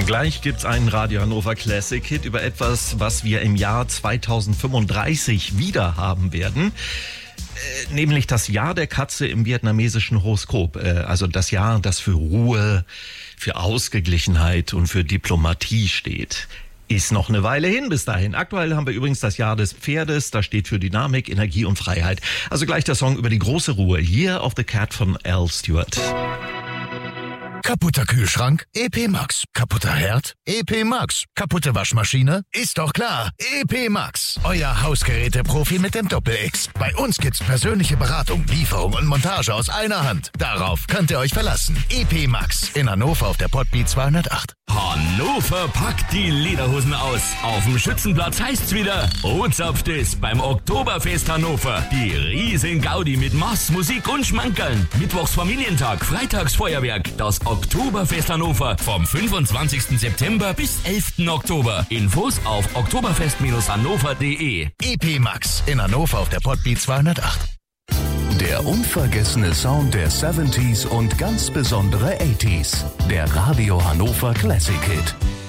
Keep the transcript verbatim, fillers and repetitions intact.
Gleich gibt's einen Radio Hannover Classic Hit über etwas, was wir im Jahr zweitausendfünfunddreißig wieder haben werden. Äh, nämlich das Jahr der Katze im vietnamesischen Horoskop. Äh, also das Jahr, das für Ruhe, für Ausgeglichenheit und für Diplomatie steht. Ist noch eine Weile hin bis dahin. Aktuell haben wir übrigens das Jahr des Pferdes. Das steht für Dynamik, Energie und Freiheit. Also gleich der Song über die große Ruhe. Year of the Cat von Al Stewart. Kaputter Kühlschrank? E P Max. Kaputter Herd? E P Max. Kaputte Waschmaschine? Ist doch klar. E P Max. Euer Hausgeräte-Profi mit dem Doppel-X. Bei uns gibt's persönliche Beratung, Lieferung und Montage aus einer Hand. Darauf könnt ihr euch verlassen. E P Max. In Hannover auf der Podbeat zweihundertacht. Hannover packt die Lederhosen aus. Auf dem Schützenplatz heißt's wieder, Ozapft es beim Oktoberfest Hannover. Die riesen Gaudi mit Mass, Musik und Schmankerln. Mittwochs Familientag, Freitags Feuerwerk. Das Oktoberfest Hannover vom fünfundzwanzigsten September bis elften Oktober. Infos auf oktoberfest hannover punkt de. E P Max. In Hannover auf der Podbeat zweihundertacht. Der unvergessene Sound der siebziger und ganz besondere achtziger. Der Radio Hannover Classic Hit.